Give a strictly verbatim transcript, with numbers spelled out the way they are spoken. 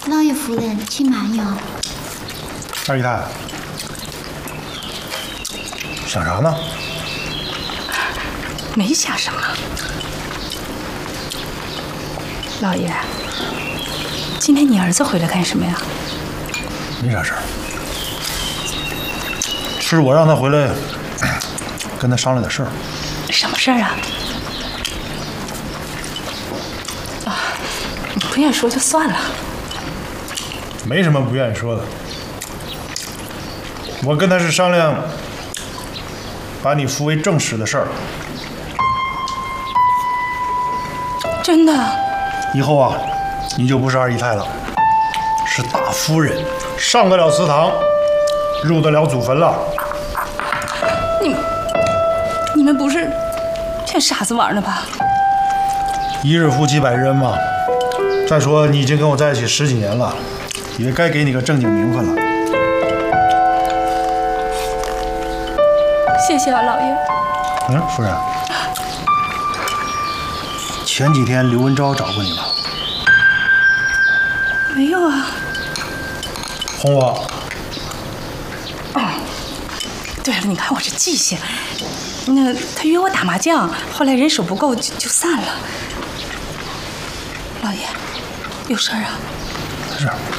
老爷夫人，请慢用。 二姨太，想啥呢？ 没想什么。老爷，今天你儿子回来干什么呀？ 没啥事儿，是我让他回来跟他商量点事儿。 什么事儿啊？啊，你不愿意说就算了。 没什么不愿意说的。我跟他是商量把你扶为正室的事儿。 真的？ 以后啊，你就不是二姨太了，是大夫人，上得了祠堂，入得了祖坟了。 你们，你们不是骗傻子玩呢吧？ 一日夫妻百日恩嘛。再说你已经跟我在一起十几年了，也该给你个正经名分了。 谢谢啊，老爷。 嗯，夫人，前几天刘文昭找过你吗？ 没有啊。 哄我？ 哦，对了，你看我这记性。那他约我打麻将，后来人手不够就就散了。老爷，有事儿啊？ 没事。